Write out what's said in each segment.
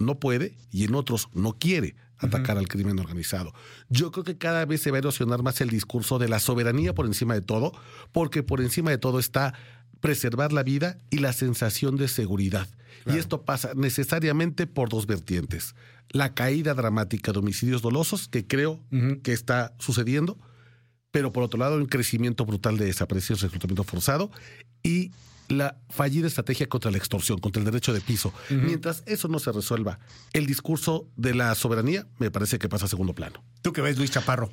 no puede y en otros no quiere atacar al crimen organizado. Yo creo que cada vez se va a erosionar más el discurso de la soberanía por encima de todo, porque por encima de todo está preservar la vida y la sensación de seguridad. Claro. Y esto pasa necesariamente por dos vertientes. La caída dramática de homicidios dolosos, que creo que está sucediendo, pero por otro lado un crecimiento brutal de desapariciones, reclutamiento forzado y la fallida estrategia contra la extorsión, contra el derecho de piso. Mientras eso no se resuelva, el discurso de la soberanía me parece que pasa a segundo plano. ¿Tú qué ves, Luis Chaparro?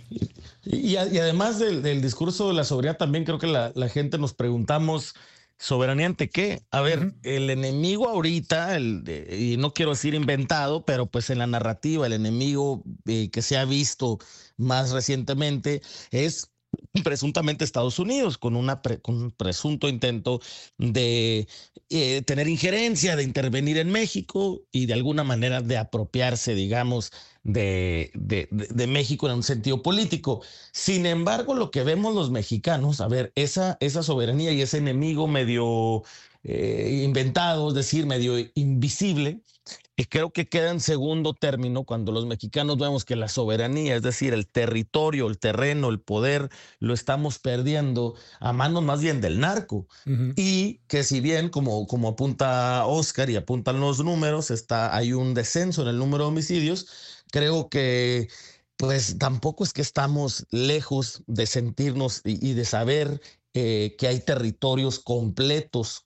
Y además del discurso de la soberanía, también creo que la gente nos preguntamos, ¿soberanía ante qué? A ver, el enemigo ahorita, y no quiero decir inventado, pero pues en la narrativa, el enemigo que se ha visto más recientemente es presuntamente Estados Unidos, con un presunto intento de tener injerencia, de intervenir en México y de alguna manera de apropiarse, digamos, de México en un sentido político. Sin embargo, lo que vemos los mexicanos, a ver, esa soberanía y ese enemigo medio inventado, es decir, medio invisible, creo que queda en segundo término cuando los mexicanos vemos que la soberanía, es decir, el territorio, el terreno, el poder, lo estamos perdiendo a manos más bien del narco. Y que si bien, como apunta Oscar y apuntan los números, hay un descenso en el número de homicidios, creo que pues tampoco es que estamos lejos de sentirnos y de saber que hay territorios completos,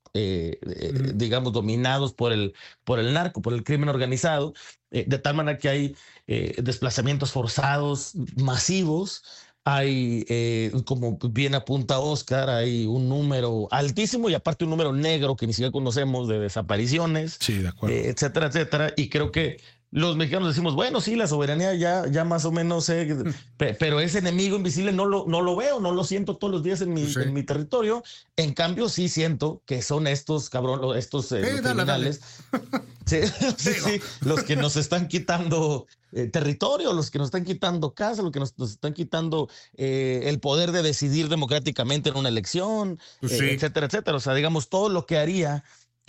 digamos, dominados por el narco, por el crimen organizado, de tal manera que hay desplazamientos forzados masivos. Hay, como bien apunta Oscar, hay un número altísimo y aparte un número negro que ni siquiera conocemos de desapariciones, sí, de acuerdo. Etcétera, etcétera. Y creo que los mexicanos decimos, bueno, sí, la soberanía ya más o menos sé, pero ese enemigo invisible no lo veo, no lo siento todos los días en mi territorio. En cambio, sí siento que son estos criminales, sí, los que nos están quitando territorio, los que nos están quitando casa, los que nos están quitando el poder de decidir democráticamente en una elección, etcétera, etcétera. O sea, digamos, todo lo que haría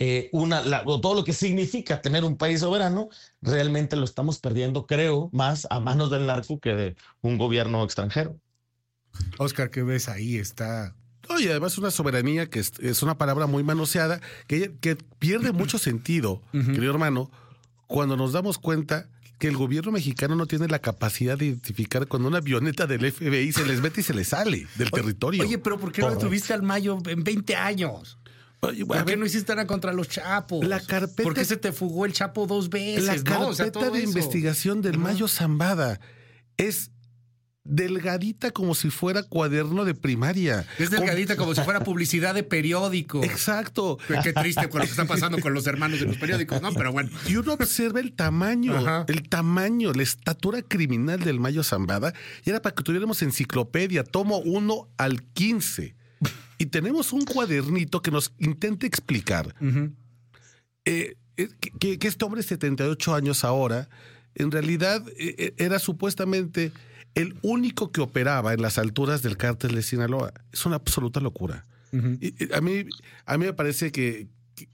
o todo lo que significa tener un país soberano, realmente lo estamos perdiendo, creo, más a manos del narco que de un gobierno extranjero. Oscar, ¿qué ves ahí? Está... Oye, además una soberanía que es una palabra muy manoseada, que pierde mucho sentido, querido hermano, cuando nos damos cuenta que el gobierno mexicano no tiene la capacidad de identificar cuando una avioneta del FBI se les mete y se les sale del territorio. Oye, pero ¿por qué no detuviste al Mayo en 20 años? Oye, ¿por qué no hiciste nada contra los chapos? ¿Por qué se te fugó el Chapo 2 veces? La carpeta de investigación del Mayo Zambada es delgadita como si fuera cuaderno de primaria. Es delgadita como si fuera publicidad de periódico. Exacto. Qué triste con lo que está pasando con los hermanos de los periódicos, ¿no? Pero bueno. Y uno observa el tamaño, la estatura criminal del Mayo Zambada, y era para que tuviéramos enciclopedia, tomo 1 al 15. Y tenemos un cuadernito que nos intenta explicar que este hombre de 78 años ahora, en realidad era supuestamente el único que operaba en las alturas del cártel de Sinaloa. Es una absoluta locura. Y a mí me parece que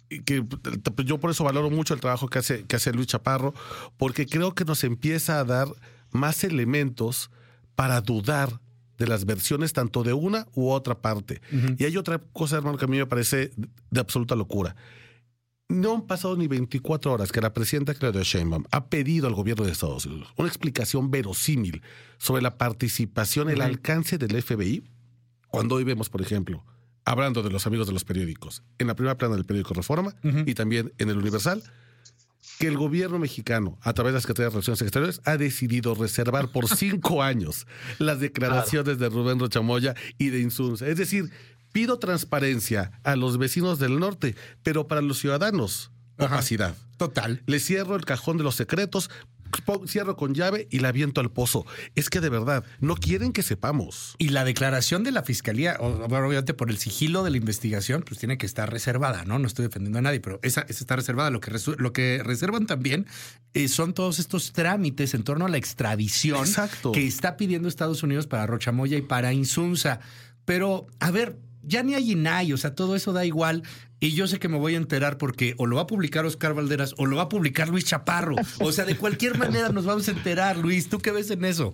yo por eso valoro mucho el trabajo que hace Luis Chaparro, porque creo que nos empieza a dar más elementos para dudar de las versiones tanto de una u otra parte. Y hay otra cosa, hermano, que a mí me parece de absoluta locura. No han pasado ni 24 horas que la presidenta Claudia Sheinbaum ha pedido al gobierno de Estados Unidos una explicación verosímil sobre la participación, el alcance del FBI, cuando hoy vemos, por ejemplo, hablando de los amigos de los periódicos, en la primera plana del periódico Reforma y también en el Universal, que el gobierno mexicano, a través de la Secretaría de Relaciones Exteriores, ha decidido reservar por 5 años las declaraciones de Rubén Rocha Moya y de Insunza. Es decir, pido transparencia a los vecinos del norte, pero para los ciudadanos, opacidad. Total. Le cierro el cajón de los secretos, cierro con llave y la aviento al pozo. Es que de verdad, no quieren que sepamos. Y la declaración de la fiscalía, obviamente por el sigilo de la investigación, pues tiene que estar reservada, ¿no? No estoy defendiendo a nadie, pero esa está reservada. Lo que reservan también son todos estos trámites en torno a la extradición que está pidiendo Estados Unidos para Rocha Moya y para Insunza. Pero, a ver, ya ni hay INAI, o sea, todo eso da igual. Y yo sé que me voy a enterar porque o lo va a publicar Oscar Valderas o lo va a publicar Luis Chaparro. O sea, de cualquier manera nos vamos a enterar, Luis. ¿Tú qué ves en eso?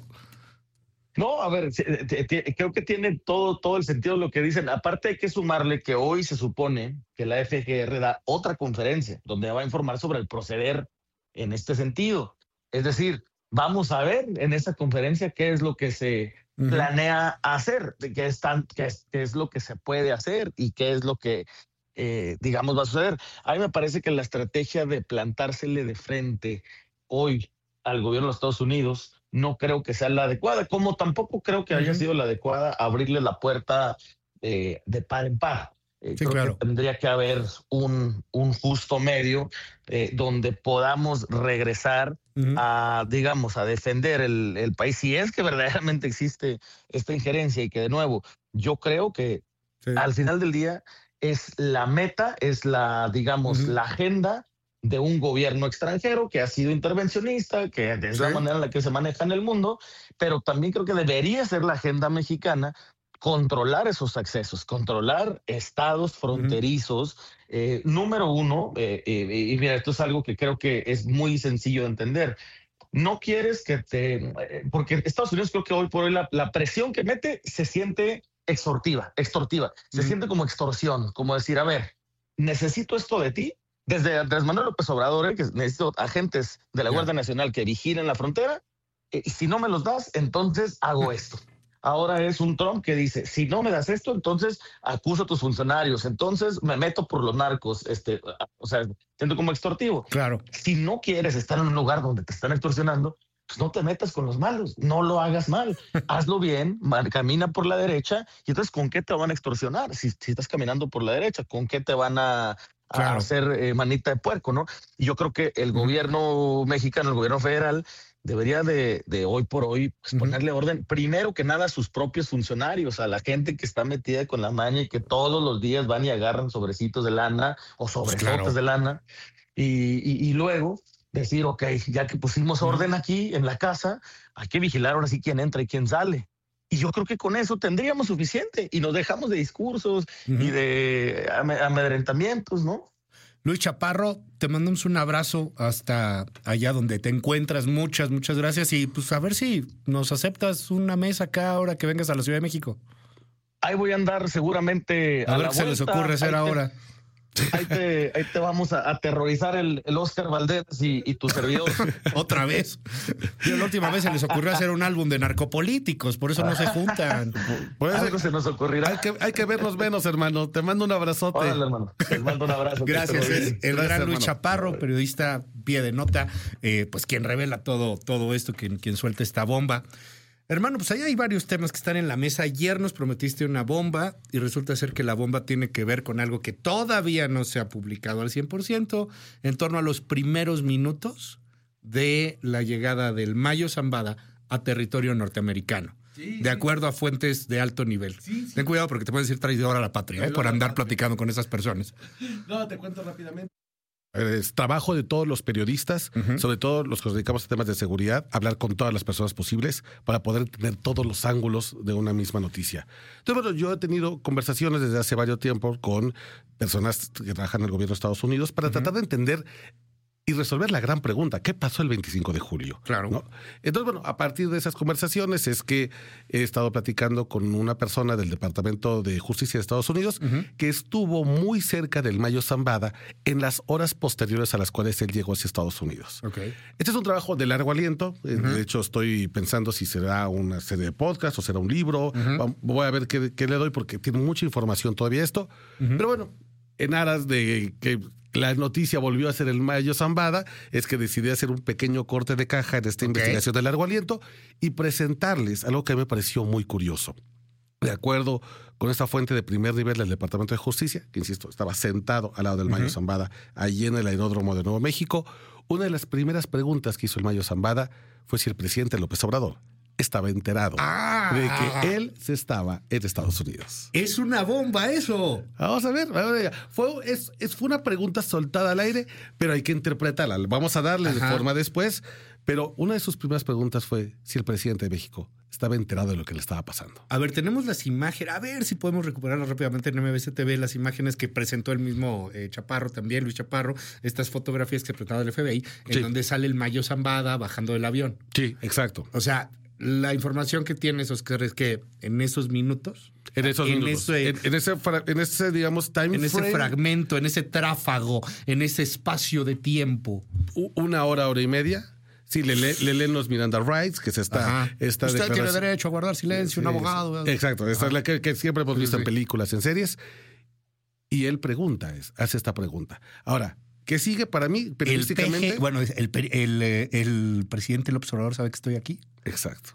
No, a ver, creo que tiene todo el sentido lo que dicen. Aparte hay que sumarle que hoy se supone que la FGR da otra conferencia donde va a informar sobre el proceder en este sentido. Es decir, vamos a ver en esa conferencia qué es lo que se planea hacer, qué es lo que se puede hacer y qué es lo que, digamos, va a suceder. A mí me parece que la estrategia de plantársele de frente hoy al gobierno de los Estados Unidos no creo que sea la adecuada, como tampoco creo que haya sido la adecuada abrirle la puerta de par en par. Sí, creo claro. que tendría que haber un justo medio donde podamos regresar a, digamos, a defender el país, si es que verdaderamente existe esta injerencia y que, de nuevo, yo creo que al final del día es la meta, es la, digamos, la agenda de un gobierno extranjero que ha sido intervencionista, que es la manera en la que se maneja en el mundo, pero también creo que debería ser la agenda mexicana controlar esos accesos, controlar estados fronterizos. Número uno, y mira, esto es algo que creo que es muy sencillo de entender. No quieres que porque Estados Unidos creo que hoy por hoy la presión que mete se siente extortiva, se siente como extorsión, como decir, a ver, necesito esto de ti. Desde Andrés Manuel López Obrador, que necesito agentes de la Guardia Nacional que vigilen la frontera, si no me los das, entonces hago esto. Ahora es un Trump que dice, si no me das esto, entonces acuso a tus funcionarios, entonces me meto por los narcos, o sea, siento como extorsivo. Claro. Si no quieres estar en un lugar donde te están extorsionando, pues no te metas con los malos, no lo hagas mal, hazlo bien, camina por la derecha, y entonces ¿con qué te van a extorsionar? Si estás caminando por la derecha, ¿con qué te van a hacer manita de puerco, no? Y yo creo que el gobierno mexicano, el gobierno federal, debería de hoy por hoy pues, ponerle orden, primero que nada a sus propios funcionarios, a la gente que está metida con la maña y que todos los días van y agarran sobrecitos de lana o sobresotes de lana, y luego decir, ok, ya que pusimos orden aquí en la casa, hay que vigilar ahora sí quién entra y quién sale. Y yo creo que con eso tendríamos suficiente y nos dejamos de discursos y de amedrentamientos, ¿no? Luis Chaparro, te mandamos un abrazo hasta allá donde te encuentras. Muchas gracias. Y pues a ver si nos aceptas una mesa acá ahora que vengas a la Ciudad de México. Ahí voy a andar seguramente a ver qué se les ocurre hacer ahora. Ahí te vamos a aterrorizar el Oscar Valderas y tu servidor. Otra vez. Yo la última vez se les ocurrió hacer un álbum de narcopolíticos, por eso no se juntan. Por eso se nos ocurrirá. Hay que vernos menos, hermano. Te mando un abrazote. Órale, hermano. Te mando un abrazo. Gracias. El gran Luis Chaparro, periodista pie de nota, pues quien revela todo esto, quien suelta esta bomba. Hermano, pues ahí hay varios temas que están en la mesa. Ayer nos prometiste una bomba y resulta ser que la bomba tiene que ver con algo que todavía no se ha publicado al 100%, en torno a los primeros minutos de la llegada del Mayo Zambada a territorio norteamericano. De acuerdo a fuentes de alto nivel. Ten cuidado porque te puedes decir traidor a la patria, por andar platicando con esas personas. No, te cuento rápidamente. Es trabajo de todos los periodistas, sobre todo los que nos dedicamos a temas de seguridad, hablar con todas las personas posibles para poder tener todos los ángulos de una misma noticia. Entonces, bueno, yo he tenido conversaciones desde hace varios tiempos con personas que trabajan en el gobierno de Estados Unidos para tratar de entender y resolver la gran pregunta, ¿qué pasó el 25 de julio? Claro. ¿No? Entonces, bueno, a partir de esas conversaciones es que he estado platicando con una persona del Departamento de Justicia de Estados Unidos que estuvo muy cerca del Mayo Zambada en las horas posteriores a las cuales él llegó hacia Estados Unidos. Okay. Este es un trabajo de largo aliento. De hecho, estoy pensando si será una serie de podcast o será un libro. Voy a ver qué le doy porque tiene mucha información todavía esto. Pero bueno, en aras de que la noticia volvió a ser el Mayo Zambada, es que decidí hacer un pequeño corte de caja en esta investigación de largo aliento y presentarles algo que me pareció muy curioso. De acuerdo con esta fuente de primer nivel del Departamento de Justicia, que insisto, estaba sentado al lado del Mayo Zambada, allí en el aeródromo de Nuevo México, una de las primeras preguntas que hizo el Mayo Zambada fue si el presidente López Obrador estaba enterado de que él se estaba en Estados Unidos. Es una bomba eso. Vamos a ver. Fue una pregunta soltada al aire, pero hay que interpretarla. Vamos a darle de forma después. Pero una de sus primeras preguntas fue si el presidente de México estaba enterado de lo que le estaba pasando. A ver, tenemos las imágenes. A ver si podemos recuperarlas rápidamente en MBC TV, las imágenes que presentó el mismo Chaparro también, Luis Chaparro, estas fotografías que presentaba el FBI, en donde sale el Mayo Zambada bajando del avión. Sí, exacto. O sea, la información que tienes, Oscar, es que en esos minutos... En ese, digamos, time en ese frame, fragmento, en ese tráfago, en ese espacio de tiempo. 1 hora, hora y media. Sí, le leen los Miranda Rights, que es esta Usted tiene derecho a guardar silencio, un abogado. Exacto, esta es la que siempre hemos visto en películas, en series. Y él hace esta pregunta. Ahora, ¿qué sigue para mí periodísticamente? Bueno, el presidente López Obrador sabe que estoy aquí. Exacto.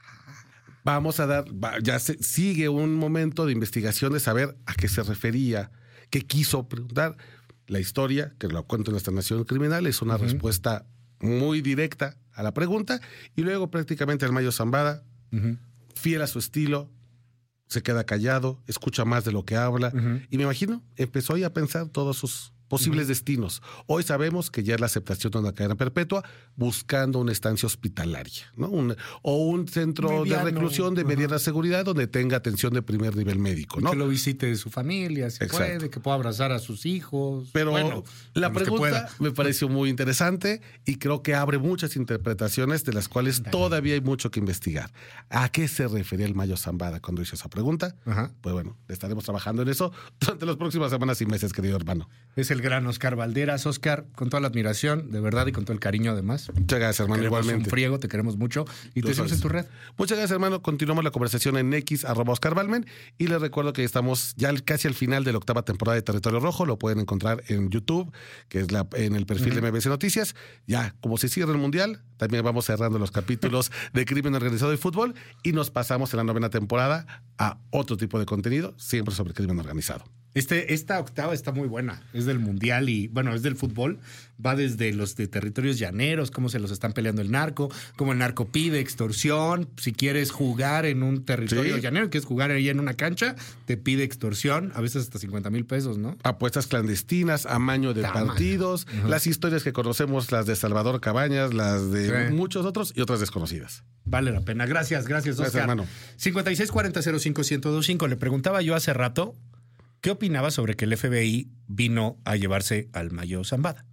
Vamos a sigue un momento de investigación de saber a qué se refería, qué quiso preguntar. La historia, que lo cuento en nuestra Nación Criminal, es una respuesta muy directa a la pregunta. Y luego prácticamente el Mayo Zambada, fiel a su estilo, se queda callado, escucha más de lo que habla. Y me imagino, empezó ya a pensar todos sus posibles destinos. Hoy sabemos que ya es la aceptación de una cadena perpetua buscando una estancia hospitalaria, ¿no? Un centro de reclusión de mediana seguridad donde tenga atención de primer nivel médico, ¿no? Que lo visite su familia, si puede, que pueda abrazar a sus hijos. Pero la pregunta me pareció muy interesante y creo que abre muchas interpretaciones de las cuales todavía hay mucho que investigar. ¿A qué se refería el Mayo Zambada cuando hizo esa pregunta? Pues bueno, estaremos trabajando en eso durante las próximas semanas y meses, querido hermano. Es el gran Oscar Valderas. Oscar, con toda la admiración, de verdad, y con todo el cariño además. Muchas gracias, hermano, igualmente. Un friego, te queremos mucho y te seguimos en tu red. Muchas gracias, hermano. Continuamos la conversación en X, @OscarValmen, y les recuerdo que estamos ya casi al final de la 8ª temporada de Territorio Rojo. Lo pueden encontrar en YouTube, que es en el perfil de MBC Noticias. Ya, como se cierra el Mundial, también vamos cerrando los capítulos de Crimen Organizado y Fútbol y nos pasamos en la 9ª temporada a otro tipo de contenido, siempre sobre crimen organizado. Esta 8ª está muy buena. Es del Mundial y, bueno, es del fútbol. Va desde los de territorios llaneros, cómo se los están peleando el narco, cómo el narco pide extorsión. Si quieres jugar en un territorio llanero, quieres jugar ahí en una cancha, te pide extorsión, a veces hasta 50,000 pesos, ¿no? Apuestas clandestinas, amaño de partidos, las historias que conocemos, las de Salvador Cabañas, las de muchos otros y otras desconocidas. Vale la pena. Gracias, Oscar. Gracias, hermano. 5640-05-1025. Le preguntaba yo hace rato, ¿qué opinaba sobre que el FBI vino a llevarse al Mayo Zambada?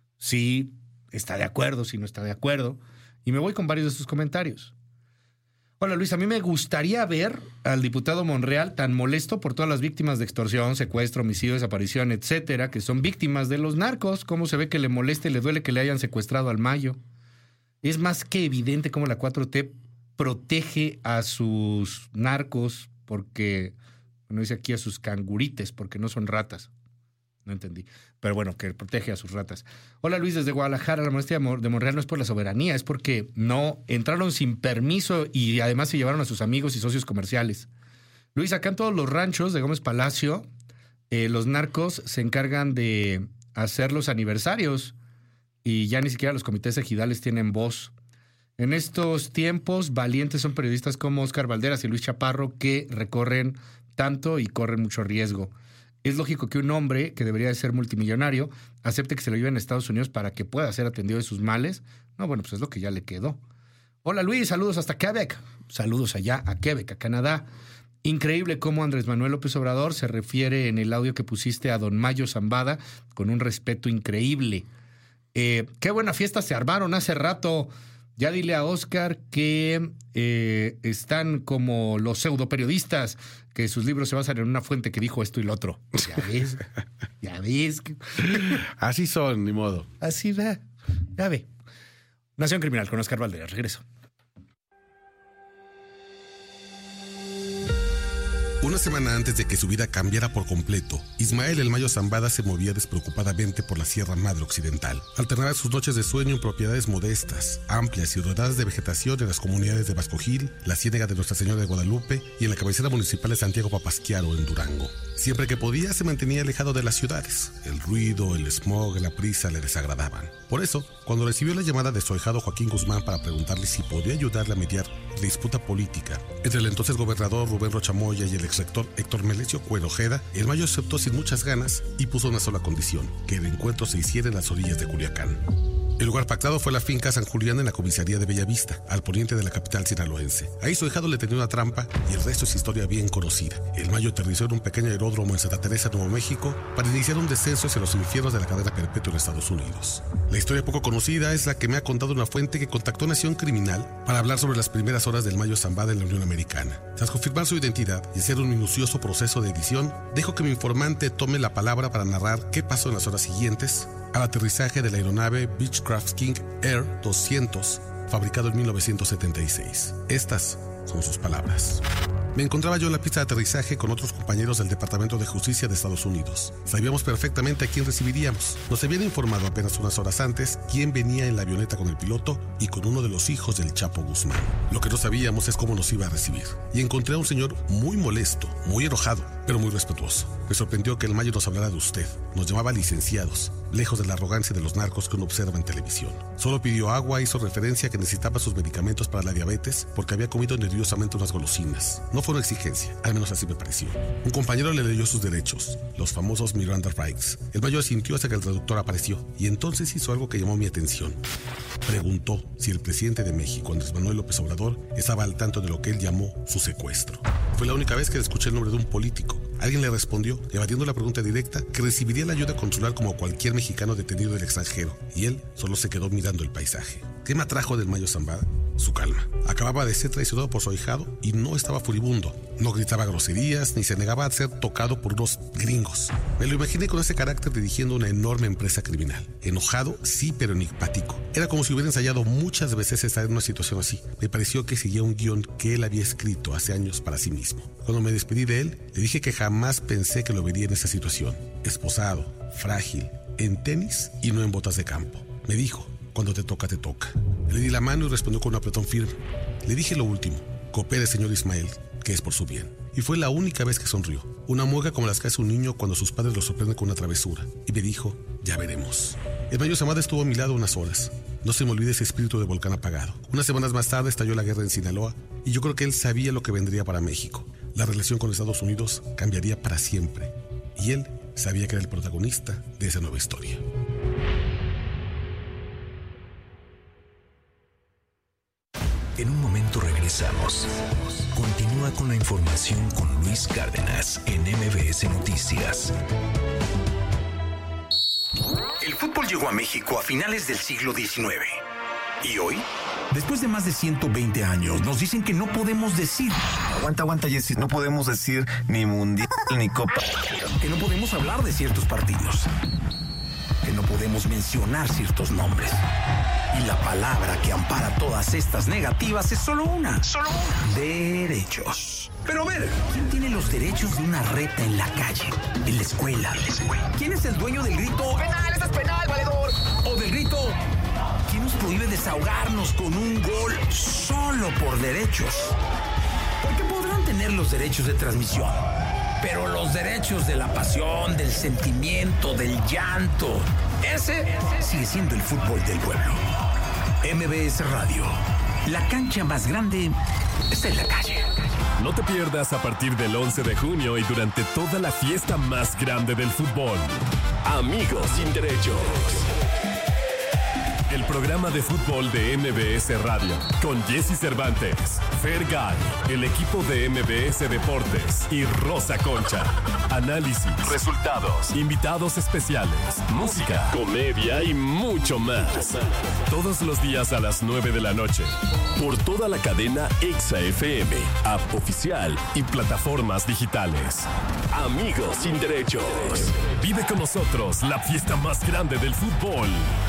Si está de acuerdo, si no está de acuerdo. Y me voy con varios de sus comentarios. Hola, Luis, a mí me gustaría ver al diputado Monreal tan molesto por todas las víctimas de extorsión, secuestro, homicidio, desaparición, etcétera, que son víctimas de los narcos. ¿Cómo se ve que le molesta y le duele que le hayan secuestrado al Mayo? Es más que evidente cómo la 4T protege a sus narcos porque... No dice aquí a sus cangurites, porque no son ratas. No entendí. Pero bueno, que protege a sus ratas. Hola, Luis, desde Guadalajara. La molestia de Monreal no es por la soberanía, es porque no entraron sin permiso y además se llevaron a sus amigos y socios comerciales. Luis, acá en todos los ranchos de Gómez Palacio, los narcos se encargan de hacer los aniversarios y ya ni siquiera los comités ejidales tienen voz. En estos tiempos, valientes son periodistas como Oscar Valderas y Luis Chaparro que recorren tanto y corren mucho riesgo. Es lógico que un hombre que debería de ser multimillonario acepte que se lo lleven a Estados Unidos para que pueda ser atendido de sus males. No, bueno, pues es lo que ya le quedó. Hola, Luis, saludos hasta Quebec. Saludos allá a Quebec, a Canadá. Increíble cómo Andrés Manuel López Obrador se refiere en el audio que pusiste a don Mayo Zambada con un respeto increíble. Qué buena fiesta se armaron hace rato. Ya dile a Oscar que están como los pseudoperiodistas, que sus libros se basan en una fuente que dijo esto y lo otro. Ya ves. Así son, ni modo. Así va. Ya ve. Nación Criminal con Oscar Valderas. Regreso. Una semana antes de que su vida cambiara por completo, Ismael el Mayo Zambada se movía despreocupadamente por la Sierra Madre Occidental. Alternaba sus noches de sueño en propiedades modestas, amplias y rodeadas de vegetación en las comunidades de Vasco Gil, la Ciénega de Nuestra Señora de Guadalupe y en la cabecera municipal de Santiago Papasquiaro, en Durango. Siempre que podía, se mantenía alejado de las ciudades. El ruido, el smog, la prisa le desagradaban. Por eso, cuando recibió la llamada de su ahijado Joaquín Guzmán para preguntarle si podía ayudarle a mediar la disputa política entre el entonces gobernador Rubén Rocha Moya y el exrector Héctor Melesio Cuero Ojeda, el Mayo aceptó sin muchas ganas y puso una sola condición: que el encuentro se hiciera en las orillas de Culiacán. El lugar pactado fue la finca San Julián en la comisaría de Bellavista, al poniente de la capital sinaloense. Ahí su ahijado le tenía una trampa y el resto es historia bien conocida. El Mayo aterrizó en un pequeño aeródromo en Santa Teresa, Nuevo México, para iniciar un descenso hacia los infiernos de la cadena perpetua en Estados Unidos. La historia poco conocida es la que me ha contado una fuente que contactó a Nación Criminal para hablar sobre las primeras horas del Mayo Zambada en la Unión Americana. Tras confirmar su identidad y hacer un minucioso proceso de edición, dejo que mi informante tome la palabra para narrar qué pasó en las horas siguientes al aterrizaje de la aeronave Beechcraft King Air 200, fabricado en 1976. Estas son sus palabras. Me encontraba yo en la pista de aterrizaje con otros compañeros del Departamento de Justicia de Estados Unidos. Sabíamos perfectamente a quién recibiríamos. Nos habían informado apenas unas horas antes quién venía en la avioneta con el piloto y con uno de los hijos del Chapo Guzmán. Lo que no sabíamos es cómo nos iba a recibir. Y encontré a un señor muy molesto, muy enojado, pero muy respetuoso. Me sorprendió que el Mayo nos hablara de usted. Nos llamaba licenciados, lejos de la arrogancia de los narcos que uno observa en televisión. Solo pidió agua e hizo referencia a que necesitaba sus medicamentos para la diabetes porque había comido nerviosamente unas golosinas. No fue una exigencia, al menos así me pareció. Un compañero le leyó sus derechos, los famosos Miranda Rights. El Mayo asintió hasta que el traductor apareció y entonces hizo algo que llamó mi atención. Preguntó si el presidente de México, Andrés Manuel López Obrador, estaba al tanto de lo que él llamó su secuestro. Fue la única vez que le escuché el nombre de un político. Alguien le respondió, evadiendo la pregunta directa, que recibiría la ayuda consular como cualquier mexicano detenido del extranjero, y él solo se quedó mirando el paisaje. ¿Qué me atrajo del Mayo Zambada? Su calma. Acababa de ser traicionado por su ahijado y no estaba furibundo. No gritaba groserías ni se negaba a ser tocado por unos gringos. Me lo imaginé con ese carácter dirigiendo una enorme empresa criminal. Enojado, sí, pero enigmático. Era como si hubiera ensayado muchas veces estar en una situación así. Me pareció que seguía un guión que él había escrito hace años para sí mismo. Cuando me despedí de él, le dije que jamás pensé que lo vería en esa situación. Esposado, frágil, en tenis y no en botas de campo. Me dijo, cuando te toca, te toca. Le di la mano y respondió con un apretón firme. Le dije lo último, coopere, señor Ismael, que es por su bien. Y fue la única vez que sonrió. Una mueca como las que hace un niño cuando sus padres lo sorprenden con una travesura. Y me dijo, ya veremos. El Mayo Zambada estuvo a mi lado unas horas. No se me olvide ese espíritu de volcán apagado. Unas semanas más tarde estalló la guerra en Sinaloa y yo creo que él sabía lo que vendría para México. La relación con Estados Unidos cambiaría para siempre. Y él sabía que era el protagonista de esa nueva historia. En un momento regresamos. Continúa con la información con Luis Cárdenas en MBS Noticias. El fútbol llegó a México a finales del siglo XIX. ¿Y hoy? Después de más de 120 años, nos dicen que no podemos decir... Aguanta, Jesse. No podemos decir ni mundial ni copa. Que no podemos hablar de ciertos partidos. Que no podemos mencionar ciertos nombres. Y la palabra que ampara todas estas negativas es solo una. Derechos. Pero a ver, ¿quién tiene los derechos de una reta en la calle, en la escuela? ¿Quién es el dueño del grito "penal, esto es penal, valedor"? O del grito ¿quién nos prohíbe desahogarnos con un gol solo por derechos? Porque podrán tener los derechos de transmisión, pero los derechos de la pasión, del sentimiento, del llanto, ese sigue siendo el fútbol del pueblo. MBS Radio. La cancha más grande está en la calle. No te pierdas a partir del 11 de junio y durante toda la fiesta más grande del fútbol. Amigos sin derechos. El programa de fútbol de MBS Radio, con Jesse Cervantes, Fergay, el equipo de MBS Deportes y Rosa Concha. Análisis, resultados, invitados especiales, música, comedia y mucho más. Todos los días a las 9 de la noche. Por toda la cadena Exa FM, app oficial y plataformas digitales. Amigos sin derechos. Vive con nosotros la fiesta más grande del fútbol.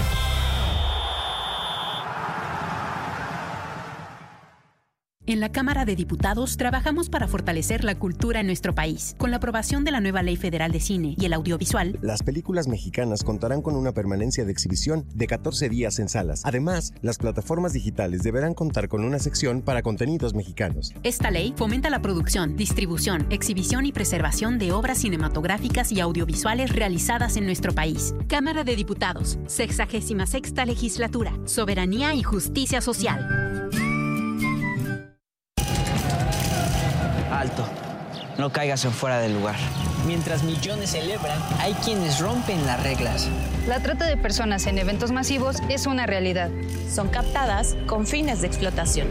En la Cámara de Diputados trabajamos para fortalecer la cultura en nuestro país. Con la aprobación de la nueva Ley Federal de Cine y el Audiovisual, las películas mexicanas contarán con una permanencia de exhibición de 14 días en salas. Además, las plataformas digitales deberán contar con una sección para contenidos mexicanos. Esta ley fomenta la producción, distribución, exhibición y preservación de obras cinematográficas y audiovisuales realizadas en nuestro país. Cámara de Diputados, 66ª Legislatura. Soberanía y justicia social. Alto. no caigas en fuera del lugar. Mientras millones celebran, hay quienes rompen las reglas. La trata de personas en eventos masivos es una realidad. Son captadas con fines de explotación.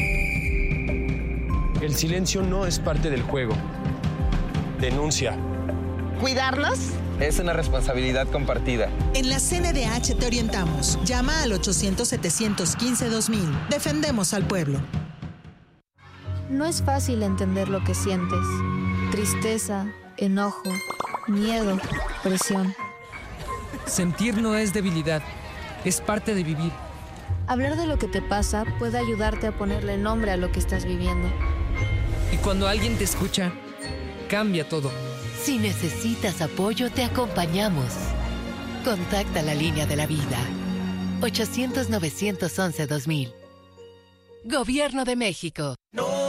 El silencio no es parte del juego. Denuncia. ¿Cuidarlos? Es una responsabilidad compartida. En la CNDH te orientamos. Llama al 800-715-2000. Defendemos al pueblo. No es fácil entender lo que sientes. Tristeza, enojo, miedo, presión. Sentir no es debilidad, es parte de vivir. Hablar de lo que te pasa puede ayudarte a ponerle nombre a lo que estás viviendo. Y cuando alguien te escucha, cambia todo. Si necesitas apoyo, te acompañamos. Contacta la línea de la vida. 800-911-2000. Gobierno de México. No